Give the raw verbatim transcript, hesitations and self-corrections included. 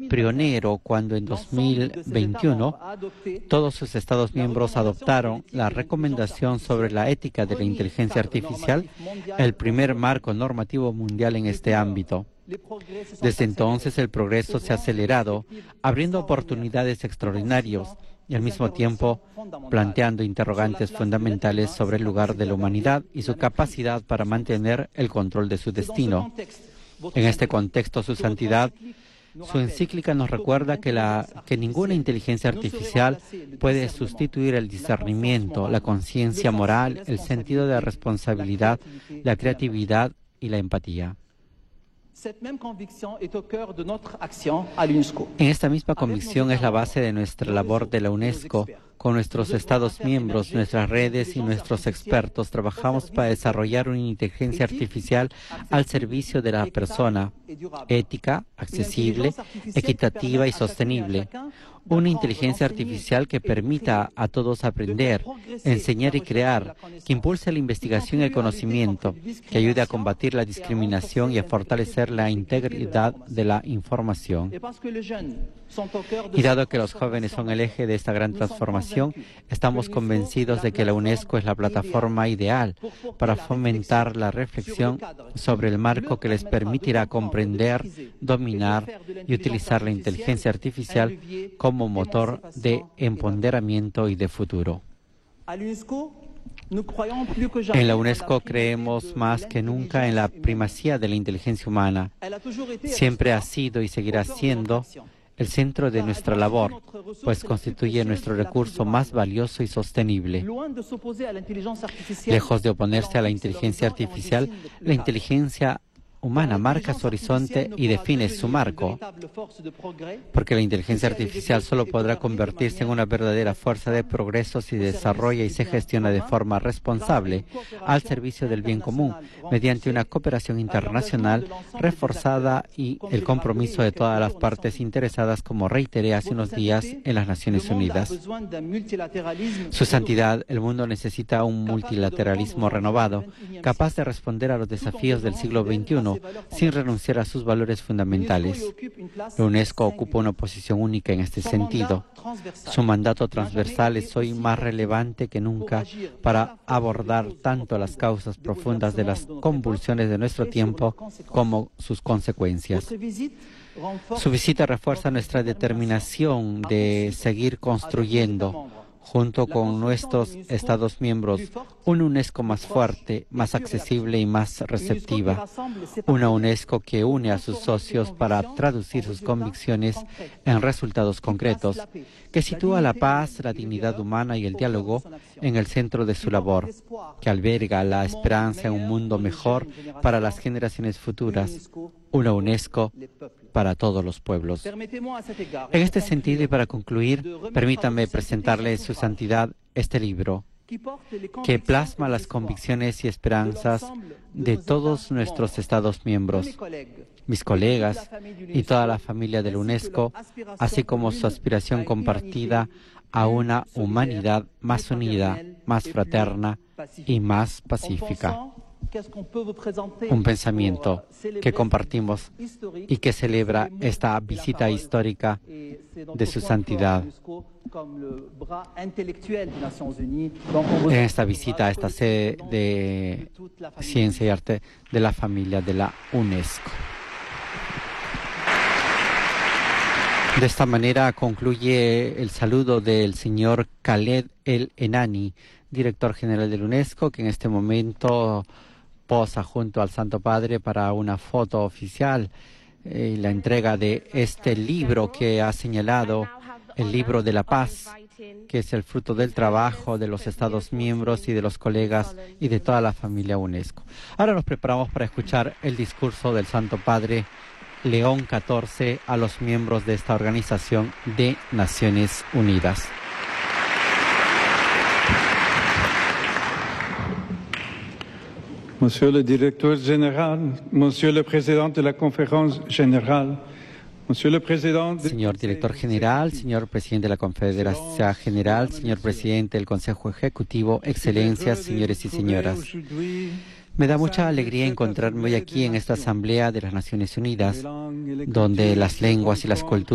pionero cuando en dos mil veintiuno todos sus Estados miembros adoptaron la recomendación sobre la ética de la inteligencia artificial, el primer marco normativo mundial en este ámbito. Desde entonces el progreso se ha acelerado, abriendo oportunidades extraordinarias y al mismo tiempo planteando interrogantes fundamentales sobre el lugar de la humanidad y su capacidad para mantener el control de su destino. En este contexto, Su Santidad, su encíclica nos recuerda que, la, que ninguna inteligencia artificial puede sustituir el discernimiento, la conciencia moral, el sentido de responsabilidad, la creatividad y la empatía. En esta misma convicción es la base de nuestra labor de la UNESCO. Con nuestros Estados miembros, nuestras redes y nuestros expertos trabajamos para desarrollar una inteligencia artificial al servicio de la persona, ética, accesible, equitativa y sostenible. Una inteligencia artificial que permita a todos aprender, enseñar y crear, que impulse la investigación y el conocimiento, que ayude a combatir la discriminación y a fortalecer la integridad de la información. Y dado que los jóvenes son el eje de esta gran transformación, estamos convencidos de que la UNESCO es la plataforma ideal para fomentar la reflexión sobre el marco que les permitirá comprender, dominar y utilizar la inteligencia artificial como motor de empoderamiento y de futuro. En la UNESCO creemos más que nunca en la primacía de la inteligencia humana. Siempre ha sido y seguirá siendo el centro de nuestra labor, pues constituye nuestro recurso más valioso y sostenible. Lejos de oponerse a la inteligencia artificial, la inteligencia humana marca su horizonte y define su marco, porque la inteligencia artificial solo podrá convertirse en una verdadera fuerza de progreso si desarrolla y se gestiona de forma responsable al servicio del bien común, mediante una cooperación internacional reforzada y el compromiso de todas las partes interesadas, como reiteré hace unos días en las Naciones Unidas. Su Santidad, el mundo necesita un multilateralismo renovado, capaz de responder a los desafíos del siglo veintiuno, sin renunciar a sus valores fundamentales. La UNESCO ocupa una posición única en este sentido. Su mandato transversal es hoy más relevante que nunca para abordar tanto las causas profundas de las convulsiones de nuestro tiempo como sus consecuencias. Su visita refuerza nuestra determinación de seguir construyendo, junto con nuestros Estados miembros, una UNESCO más fuerte, más accesible y más receptiva. Una UNESCO que une a sus socios para traducir sus convicciones en resultados concretos, que sitúa la paz, la dignidad humana y el diálogo en el centro de su labor, que alberga la esperanza en un mundo mejor para las generaciones futuras. Una UNESCO para todos los pueblos. En este sentido, y para concluir, permítanme presentarle Su Santidad este libro, que plasma las convicciones y esperanzas de todos nuestros Estados miembros, mis colegas y toda la familia de la UNESCO, así como su aspiración compartida a una humanidad más unida, más fraterna y más pacífica. Un pensamiento que compartimos y que celebra esta visita histórica de Su Santidad. En esta visita a esta sede de Ciencia y Arte de la familia de la UNESCO. De esta manera concluye el saludo del señor Khaled El Enani, director general de la UNESCO, que en este momento posa junto al Santo Padre para una foto oficial y eh, la entrega de este libro que ha señalado, el libro de la paz, que es el fruto del trabajo de los Estados miembros y de los colegas y de toda la familia UNESCO. Ahora nos preparamos para escuchar el discurso del Santo Padre León catorce a los miembros de esta organización de Naciones Unidas. Monsieur le directeur général, Monsieur le président de la conférence générale, Monsieur le président de... Señor director general, señor presidente de la Conferencia General, señor presidente del Consejo Ejecutivo, excelencias, señores y señoras. Me da mucha alegría encontrarme hoy aquí en esta Asamblea de las Naciones Unidas, donde las lenguas y las culturas